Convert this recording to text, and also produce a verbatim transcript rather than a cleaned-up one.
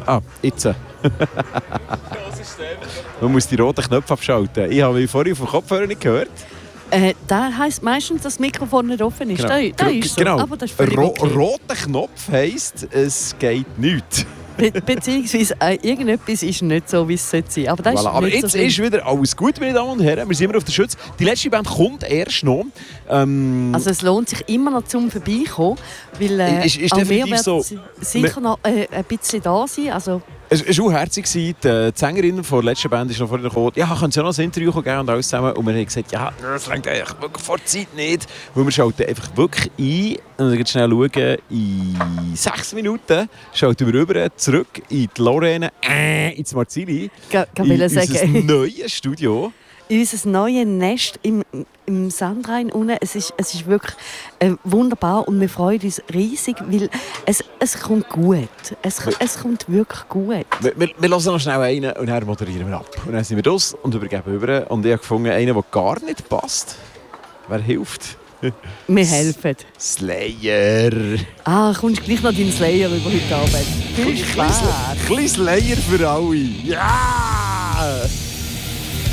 Ah, jetzt. Man muss die roten Knöpfe abschalten. Ich habe mich vorhin auf dem Kopfhörer nicht gehört. Äh, das heisst meistens, dass das Mikrofon nicht offen ist. Genau. Das, das ist so, genau. aber das ist völlig Ro- okay. Roter Knopf heisst, es geht nichts. Be- beziehungsweise äh, irgendetwas ist nicht so, wie es sein sollte. Aber, das Voilà. ist Aber nicht jetzt so ist wieder alles gut, meine Damen und Herren. Wir sind immer auf der Schütze. Die letzte Band kommt erst noch. Ähm, Also es lohnt sich immer noch zum Vorbeikommen, weil äh, Ist- ist auch wir definitiv werden so. si- sicher noch äh, ein bisschen da sein. Also, Es war auch herzig. Die Sängerin der letzten Band ist noch vorhin gekommen. Ja, können Sie noch ein Interview geben und alles zusammen? Und wir haben gesagt, ja, das reicht eigentlich wirklich vor der Zeit nicht. Weil wir schalten einfach wirklich ein. Und dann schnell schauen, in sechs Minuten schalten wir rüber, zurück in die Lorraine, äh, ins Marzili. kann In ich unser sagen, neues Studio. unser neues Nest im, im Sandrhein unten, es ist, es ist wirklich äh, wunderbar und wir freuen uns riesig, weil es, es kommt gut. Es, es kommt wirklich gut. Wir, wir, wir hören noch schnell einen und dann moderieren wir ab. Und dann sind wir das und übergeben über. Und ich habe gefunden, einen, der gar nicht passt. Wer hilft? Wir helfen. Slayer. Ah, kommst gleich noch deinen Slayer über heute Abend. Viel Spaß. Ein bisschen Slayer für alle. Ja!